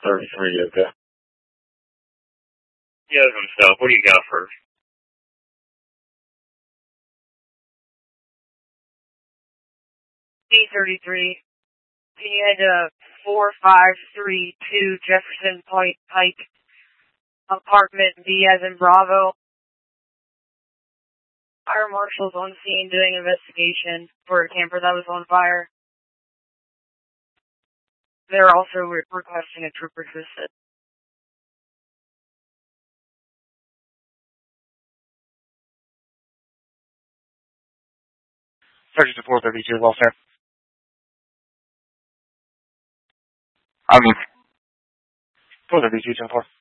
33, okay. Yeah, some stuff. What do you got first? B33. Can you head to 4532 Jefferson Point Pike, apartment B as in Bravo. Fire marshal's on scene doing investigation for a camper that was on fire. They're also requesting a trooper's visit. Sergeant to 432, well, sir. 432, 10-4.